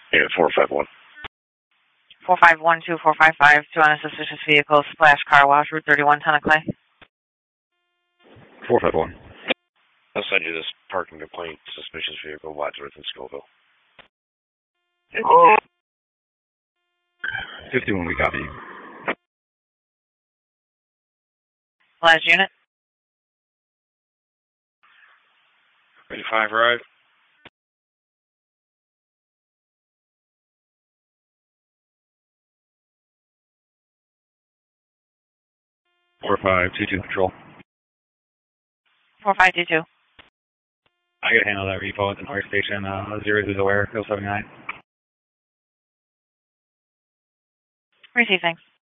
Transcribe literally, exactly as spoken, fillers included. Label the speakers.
Speaker 1: Yeah, four five one.
Speaker 2: four five one two four five five, two on a suspicious vehicle, Splash Car Wash, Route thirty-one, Ton of Clay.
Speaker 3: four five one.
Speaker 1: I'll send you this parking complaint, suspicious vehicle, Wadsworth and Scoville.
Speaker 3: fifty-one, we copy you.
Speaker 2: Last unit.
Speaker 1: thirty-five, right?
Speaker 3: four five two two, Patrol.
Speaker 2: four five two two.
Speaker 3: I gotta handle that repo at the North Station. Uh, Zeros is aware, oh seven nine.
Speaker 2: Receive, thanks.